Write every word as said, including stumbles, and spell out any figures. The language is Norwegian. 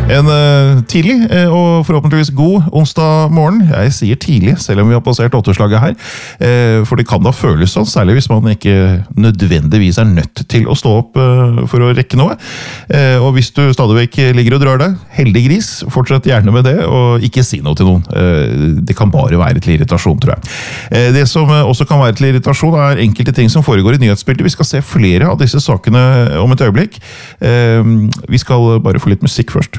En uh, tidlig uh, og forhåpentligvis god onsdag morgen. Jeg sier tidlig, selv om vi har passert åtteslaget her. Uh, for det kan da føles sånn, særlig hvis man ikke nødvendigvis er nødt til å stå opp uh, for å rekke noe. Uh, og hvis du stadig vekk ligger og drar deg, heldig gris, fortsett gjerne med det, og ikke si noe til noen. Uh, det kan bare være til irritasjon, tror jeg. Uh, det som uh, også kan være til irritasjon er enkelte ting som foregår i nyhetsbildet. Vi skal se flere av disse sakene om et øyeblikk. Uh, vi skal bare få litt musikk først.